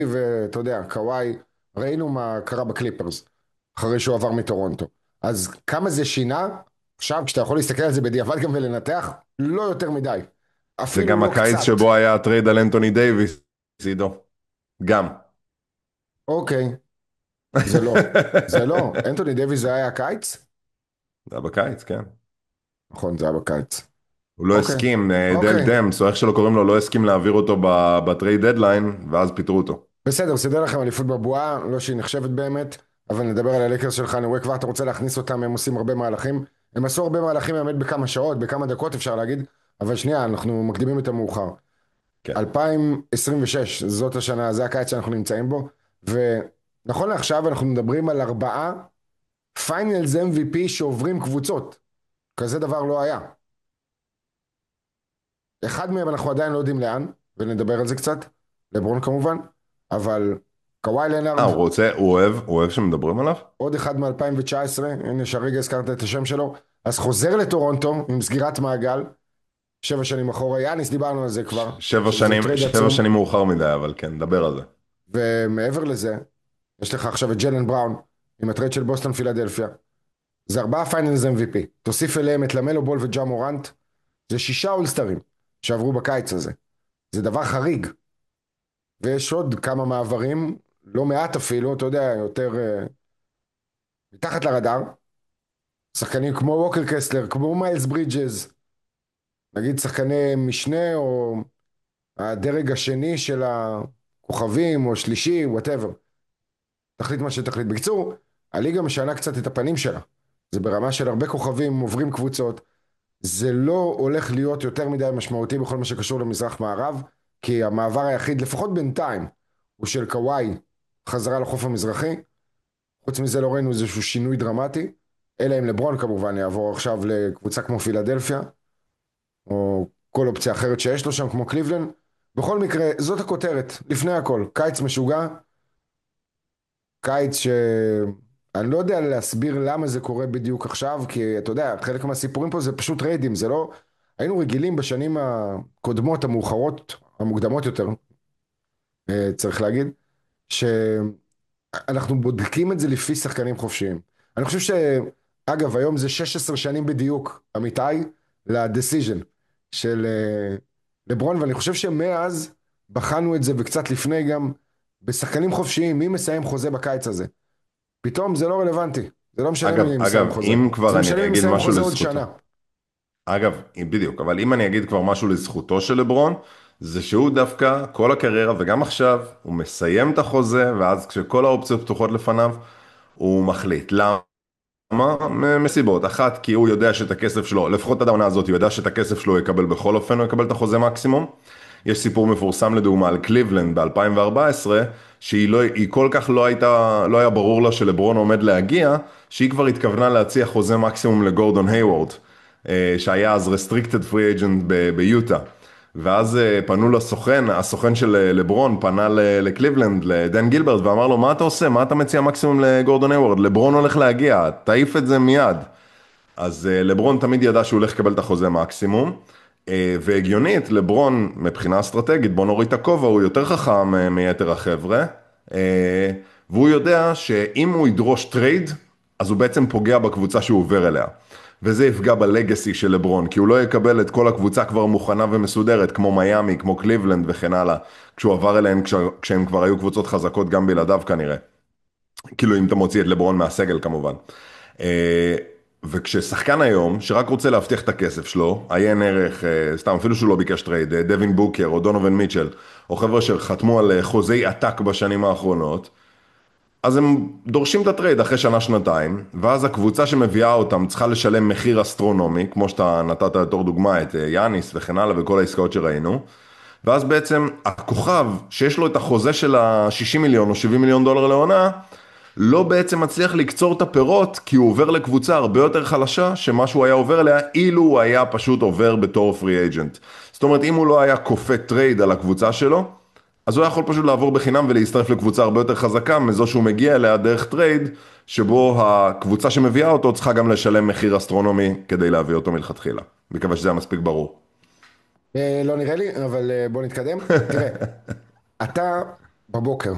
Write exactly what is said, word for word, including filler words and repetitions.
ואתה יודע, קוואי, ראינו מה קרה בקליפרס, אחרי שהוא עבר מטורונטו. אז כמה זה שינה? עכשיו, כשאתה יכול להסתכל על זה בדיעבד גם ולנתח, לא יותר מדי. זה אפילו גם לא הקיץ קצת. שבו היה הטרייד על אנטוני דייוויס, עידו. גם. אוקיי, זה לא. זה לא. אנתוני דייוויס זה היה הקיץ? זה היה בקיץ, כן. נכון, זה היה בקיץ. הוא לא אוקיי, הסכים, אה, דל אוקיי. דמס, או איך שלא קוראים לו, לא הסכים להעביר אותו ב- בטרייד דדליין, ואז פיטרו אותו. בסדר, סידר לכם אליפות בבועה, לא שהיא נחשבת באמת, אבל נדבר על הלקרס שלך, אני רואה כבר אתה רוצה להכניס אותם, הם עושים הרבה מהלכים. הם עשו הרבה מהלכים באמת בכמה שעות, בכמה דקות אפשר להגיד, אבל שנייה, אנחנו מקדימים את המאוחר. כן. אלפיים עשרים ושש, זאת השנה, זה הקיץ שאנחנו נמצאים בו, ונכון לעכשיו אנחנו מדברים על ארבעה פיינלס אם וי פי שעוברים קבוצות. כזה דבר לא היה. אחד מהם אנחנו עדיין לא יודעים לאן, ונדבר על זה קצת, לברון כמובן, אבל קוואי אה, לנארד, הוא רוצה, הוא אוהב, הוא אוהב שמדברים עליו? עוד אחד מ-אלפיים תשע עשרה, הנה שהרגע הזכרת את השם שלו, אז חוזר לטורונטו עם סגירת מעגל, שבע שנים אחורה, יאניס דיברנו על זה ש- כבר, שבע שזה שנים, טרייד שבע עצום, שנים מאוחר מדי, אבל כן, דבר על זה. ומעבר לזה, יש לך עכשיו את ג'לן בראון, עם הטרייד של בוסטון פילדלפיה, זה ארבעה פיינלס אם וי פי, תוסיף אליהם את למלו בול וג'ה מורנט, זה שישה אולסטרים שעברו בקיץ הזה, זה דבר חריג, ויש עוד כמה מעברים, לא מעט אפילו, אתה יודע, יותר uh, מתחת לרדאר, שחקנים כמו ווקר קסלר, כמו מיילס ברידג'ז, נגיד שחקני משנה או הדרג השני של הכוכבים או שלישי, whatever. תחליט מה שתחליט. בקיצור, הליגה משנה קצת את הפנים שלה. זה ברמה של הרבה כוכבים עוברים קבוצות. זה לא הולך להיות יותר מדי משמעותי בכל מה שקשור למזרח מערב, כי המעבר היחיד, לפחות בינתיים, הוא של קוואי חזרה לחוף המזרחי. חוץ מזה לא ראינו איזשהו שינוי דרמטי, אלא אם לברון כמובן יעבור עכשיו לקבוצה כמו פילדלפיה. או כל אופציה אחרת שיש לו שם, כמו קליבלנד. בכל מקרה, זאת הכותרת, לפני הכל. קיץ משוגע, קיץ ש... אני לא יודע להסביר למה זה קורה בדיוק עכשיו, כי אתה יודע, חלק מהסיפורים פה זה פשוט ריידים, זה לא... היינו רגילים בשנים הקודמות, המאוחרות, המוקדמות יותר, אה, צריך להגיד, שאנחנו בודקים את זה לפי שחקנים חופשיים. אני חושב ש... אגב, היום זה שש עשרה שנים בדיוק, אמיתי, לדסיז'ן של אה, לברון, ואני חושב שמאז בחנו את זה, וקצת לפני גם, בשחקנים חופשיים, מי מסיים חוזה בקיץ הזה. פתאום זה לא רלוונטי, זה לא משנה אגב, מי מסיים אגב, חוזה. אם זה כבר משנה אני מי אגיד מסיים משהו חוזה עוד לזכותו. שנה. אגב, בדיוק, אבל אם אני אגיד כבר משהו לזכותו של לברון, זה שהוא דווקא, כל הקריירה וגם עכשיו, הוא מסיים את החוזה, ואז כשכל האופציות פתוחות לפניו, הוא מחליט. למה? מ- מסיבות. אחת, כי הוא יודע שאת הכסף שלו, לפחות עד העונה הזאת, הוא יודע שאת הכסף שלו הוא יקבל בכל אופן, הוא יקבל את החוזה מקסימום. יש סיפור מפורסם לדוגמה על קליבלנד ב-אלפיים וארבע עשרה, שהיא לא, היא כל כך לא הייתה, לא היה ברור לה שלברון עומד להגיע, שהיא כבר התכוונה להציע חוזה מקסימום לגורדון היוורד, אה, שהיה אז restricted free agent ב- ביוטה. ואז אה, פנו לסוכן, הסוכן של אה, לברון פנה ל- לקליבלנד, לדן גילברט, ואמר לו, מה אתה עושה? מה אתה מציע מקסימום לגורדון היוורד? לברון הולך להגיע, תעיף את זה מיד. אז אה, לברון תמיד ידע שהוא הולך לקבל את החוזה מקסימום, אה, והגיונית, לברון מבחינה אסטרטגית, בוא נוריד את הכובע, הוא יותר חכם אה, מיתר החבר'ה, אה, והוא יודע שאם הוא ידרוש טרייד, אז הוא בעצם פוגע בקבוצה שהוא עובר אליה. וזה יפגע בלגסי של לברון, כי הוא לא יקבל את כל הקבוצה כבר מוכנה ומסודרת, כמו מיאמי, כמו קליבלנד וכן הלאה, כשהוא עבר אליהן כש- כשהם כבר היו קבוצות חזקות גם בלעדיו כנראה. כאילו אם אתה מוציא את לברון מהסגל כמובן. אה, וכששחקן היום, שרק רוצה להבטיח את הכסף שלו, עיין ערך, אה, סתם אפילו שהוא לא ביקש טרייד, אה, דווין בוקר או דונובין מיטשל, או חבר'ה שחתמו על אה, חוזי עתק בשנים האחרונות, אז הם דורשים את הטרייד אחרי שנה-שנתיים, ואז הקבוצה שמביאה אותם צריכה לשלם מחיר אסטרונומי, כמו שאתה נתת בתור דוגמה את אה, יאניס וכן הלאה וכל העסקאות שראינו, ואז בעצם הכוכב שיש לו את החוזה של ה-שישים מיליון או שבעים מיליון דולר לעונה, לא בעצם מצליח לקצור את הפירות, כי הוא עובר לקבוצה הרבה יותר חלשה, שמה שהוא היה עובר אליה, אילו הוא היה פשוט עובר בתור פרי אג'נט. זאת אומרת, אם הוא לא היה כופה טרייד על הקבוצה שלו, אז הוא יכול פשוט לעבור בחינם ולהצטרף לקבוצה הרבה יותר חזקה, מזו שהוא מגיע אליה דרך טרייד, שבו הקבוצה שמביאה אותו צריכה גם לשלם מחיר אסטרונומי כדי להביא אותו מלכתחילה. מקווה שזה היה מספיק ברור. אה, לא נראה לי, אבל אה, בוא נתקדם. תראה, אתה בבוקר,